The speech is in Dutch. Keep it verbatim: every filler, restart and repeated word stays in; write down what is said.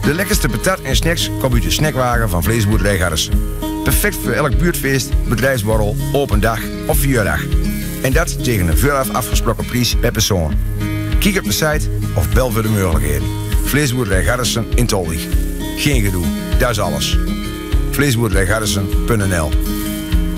De lekkerste patat en snacks komt uit de snackwagen van Vleesboerderij Garrissen. Perfect voor elk buurtfeest, bedrijfsborrel, open dag of vierdag. En dat tegen een vooraf afgesproken prijs per persoon. Kijk op de site of bel voor de mogelijkheden. Vleesboerderij Garrissen in Tolweg. Geen gedoe, dat is alles. vleesboerderijgarrissen punt n l